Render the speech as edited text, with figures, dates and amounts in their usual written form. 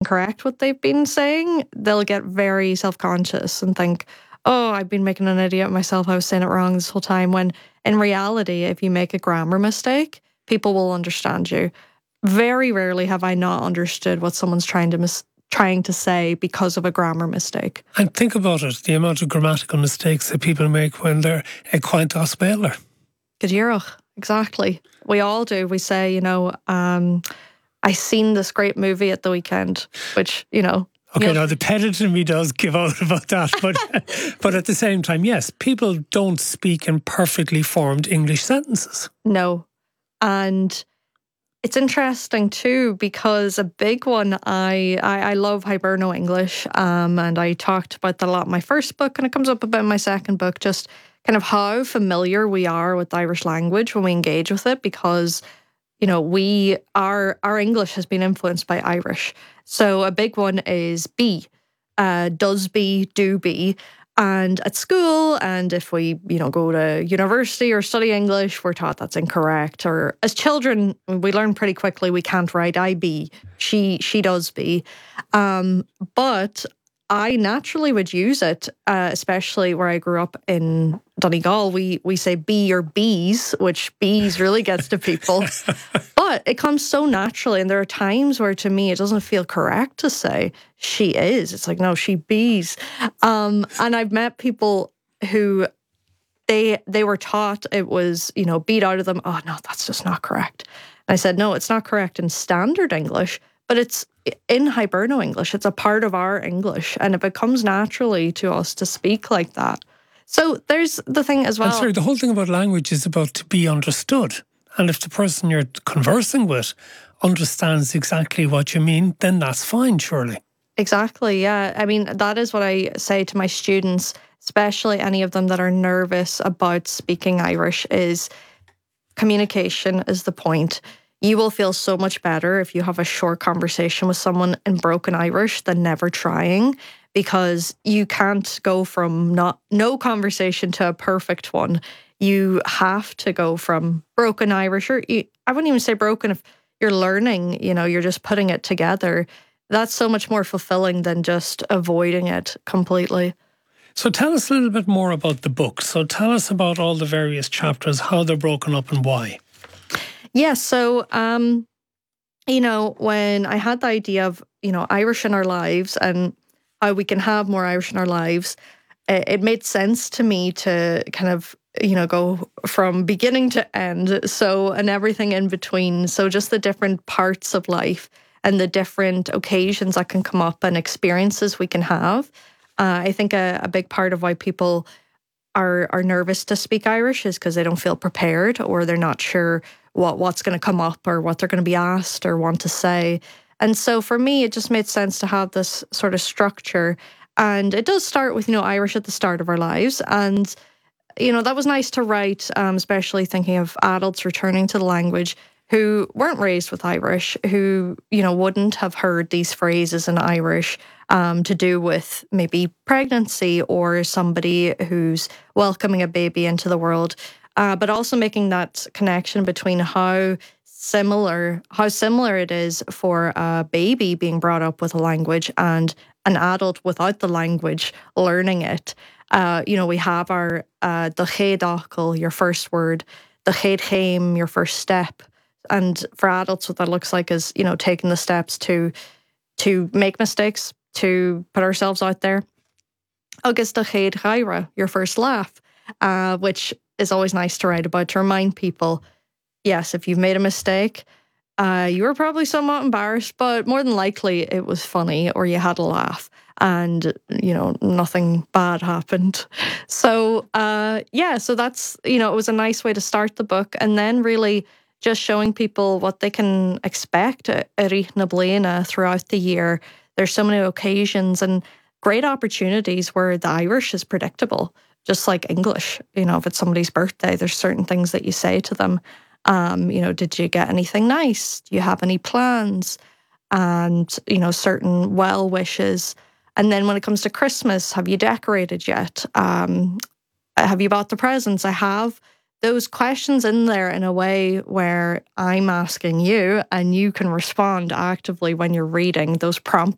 incorrect what they've been saying, they'll get very self-conscious and think, oh, I've been making an idiot of myself. I was saying it wrong this whole time. When in reality, if you make a grammar mistake, people will understand you. Very rarely have I not understood what someone's trying to say because of a grammar mistake. And think about it, the amount of grammatical mistakes that people make when they're a quaint speller. Gadírach, exactly. We all do. We say, I seen this great movie at the weekend, which, Okay, now the pedant in me does give out about that, but at the same time, yes, people don't speak in perfectly formed English sentences. No. And it's interesting too, because a big one, I love Hiberno English, and I talked about that a lot in my first book, and it comes up a bit in my second book, just kind of how familiar we are with the Irish language when we engage with it, because our English has been influenced by Irish. So a big one is be, does be, do be. And at school, and if we, go to university or study English, we're taught that's incorrect. Or as children, we learn pretty quickly we can't write I be, she does be. But I naturally would use it, especially where I grew up in Donegal. We say be or bees, which bees really gets to people. But it comes so naturally. And there are times where, to me, it doesn't feel correct to say she is. It's like, no, she bees. And I've met people who they were taught it was, beat out of them. Oh, no, that's just not correct. And I said, no, it's not correct in standard English, but it's in Hiberno English. It's a part of our English, and it becomes naturally to us to speak like that. So there's the thing as well. I'm sorry, the whole thing about language is about to be understood. And if the person you're conversing with understands exactly what you mean, then that's fine, surely. Exactly, yeah. I mean, that is what I say to my students, especially any of them that are nervous about speaking Irish, is communication is the point. You will feel so much better if you have a short conversation with someone in broken Irish than never trying, because you can't go from no conversation to a perfect one. You have to go from broken Irish, or I wouldn't even say broken if you're learning, you're just putting it together. That's so much more fulfilling than just avoiding it completely. So tell us a little bit more about the book. So tell us about all the various chapters, how they're broken up and why. Yeah, so, when I had the idea of, Irish in our lives and how we can have more Irish in our lives, it made sense to me to kind of, go from beginning to end, and everything in between. So just the different parts of life and the different occasions that can come up and experiences we can have. I think a big part of why people are nervous to speak Irish is because they don't feel prepared, or they're not sure what's going to come up or what they're going to be asked or want to say. And so for me, it just made sense to have this sort of structure. And it does start with, Irish at the start of our lives. And, that was nice to write, especially thinking of adults returning to the language who weren't raised with Irish, who, wouldn't have heard these phrases in Irish to do with maybe pregnancy or somebody who's welcoming a baby into the world. But also making that connection between how similar it is for a baby being brought up with a language and an adult without the language learning it. We have our the chéadachal, your first word, the chéad chéim, your first step. And for adults, what that looks like is, taking the steps to make mistakes, to put ourselves out there. Agus the chéad ghaire, your first laugh, which is always nice to write about, to remind people, yes, if you've made a mistake, you were probably somewhat embarrassed, but more than likely it was funny, or you had a laugh and, nothing bad happened. So, so that's, it was a nice way to start the book. And then really just showing people what they can expect at Rith na Bliana throughout the year. There's so many occasions and great opportunities where the Irish is predictable. Just like English, if it's somebody's birthday, there's certain things that you say to them. Did you get anything nice? Do you have any plans? And, certain well wishes. And then when it comes to Christmas, have you decorated yet? Have you bought the presents? I have those questions in there in a way where I'm asking you and you can respond actively when you're reading. Those prompts